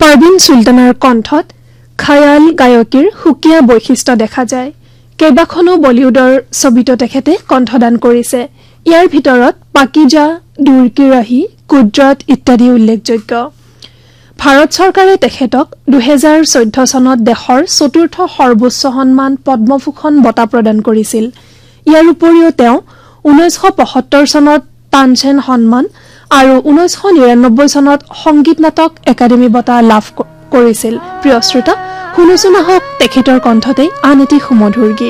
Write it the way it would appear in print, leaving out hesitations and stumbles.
পাৰবিন সুলতানাৰ কণ্ঠত খায়াল গায়কীৰ সুকীয়া বৈশিষ্ট্য দেখা যায়। কেইবাখনো বলিউডৰ ছবিতো তেখেতে কণ্ঠদান কৰিছে। ইয়াৰ ভিতৰত পাকিজা, দূৰ কি ৰহি, কুদৰত ইত্যাদি উল্লেখযোগ্য। ভাৰত চৰকাৰে তেখেতক 2014 চনত দেশৰ চতুৰ্থ সৰ্বোচ্চ সন্মান পদ্মভূষণ বঁটা প্ৰদান কৰিছিল। ইয়াৰ উপৰিও তেওঁ 1975 চনত তানসেন সন্মান আৰু 1999 চনত সংগীত নাটক একাডেমী বঁটা লাভ কৰিছিল। প্ৰিয় শ্ৰোতা, শুনোচোন আহক তেখেতৰ কণ্ঠতেই আন এটি সুমধুৰ গীত।